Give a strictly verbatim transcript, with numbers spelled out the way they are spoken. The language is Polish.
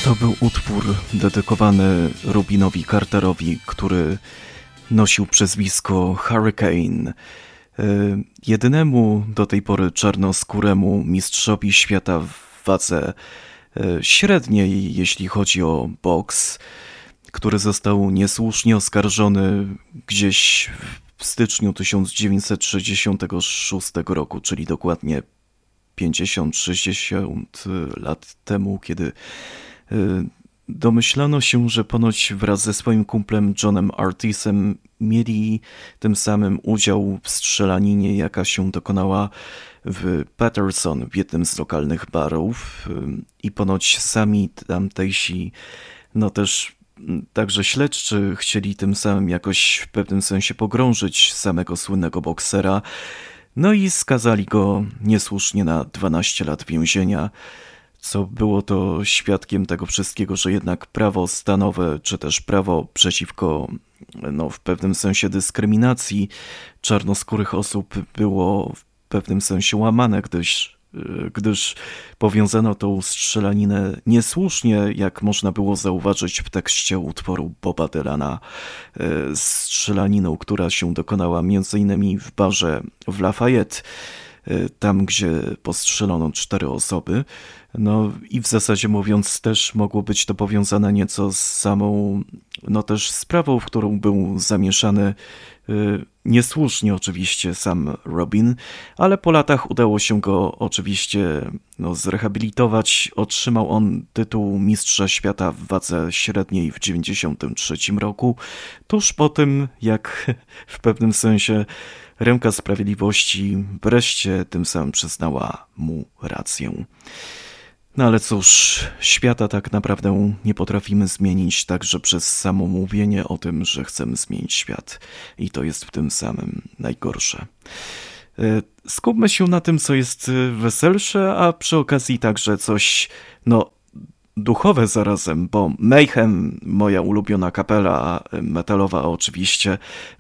To był utwór dedykowany Rubinowi Carterowi, który nosił przezwisko Hurricane. Jedynemu do tej pory czarnoskóremu mistrzowi świata w wadze średniej, jeśli chodzi o boks, który został niesłusznie oskarżony gdzieś w styczniu tysiąc dziewięćset sześćdziesiątego szóstego roku, czyli dokładnie pięćdziesiąt sześćdziesiąt lat temu, kiedy domyślano się, że ponoć wraz ze swoim kumplem Johnem Artisem mieli tym samym udział w strzelaninie, jaka się dokonała w Patterson, w jednym z lokalnych barów, i ponoć sami tamtejsi, no też także śledczy chcieli tym samym jakoś w pewnym sensie pogrążyć samego słynnego boksera, no i skazali go niesłusznie na dwanaście lat więzienia, co było to świadkiem tego wszystkiego, że jednak prawo stanowe, czy też prawo przeciwko, no w pewnym sensie dyskryminacji czarnoskórych osób było w pewnym sensie łamane, gdyż, gdyż powiązano tą strzelaninę niesłusznie, jak można było zauważyć w tekście utworu Boba Dylana, z strzelaniną, która się dokonała między innymi w barze w Lafayette, tam gdzie postrzelono cztery osoby. No i w zasadzie mówiąc też mogło być to powiązane nieco z samą, no też sprawą, w którą był zamieszany yy, niesłusznie oczywiście sam Robin, ale po latach udało się go oczywiście no, zrehabilitować. Otrzymał on tytuł mistrza świata w wadze średniej w dziewięćdziesiątym trzecim roku, tuż po tym jak w pewnym sensie ręka sprawiedliwości wreszcie tym samym przyznała mu rację. No ale cóż, świata tak naprawdę nie potrafimy zmienić także przez samo mówienie o tym, że chcemy zmienić świat. I to jest w tym samym najgorsze. Skupmy się na tym, co jest weselsze, a przy okazji także coś, no, duchowe zarazem, bo Mayhem, moja ulubiona kapela metalowa oczywiście,